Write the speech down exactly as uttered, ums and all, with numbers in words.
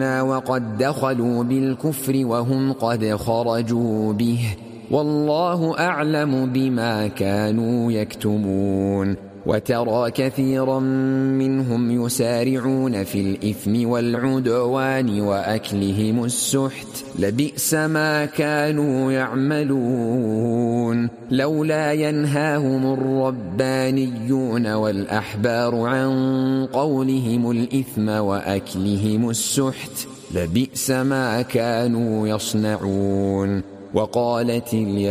يخرجونا وقد دخلوا بالكفر وهم قد خرجوا به والله أعلم بما كانوا يكتمون. وترى كثيرا منهم يسارعون في الإثم والعدوان وأكلهم السحت لبئس ما كانوا يعملون. لولا ينهاهم الربانيون والأحبار عن قولهم الإثم وأكلهم السحت لبئس ما كانوا يصنعون. وقالت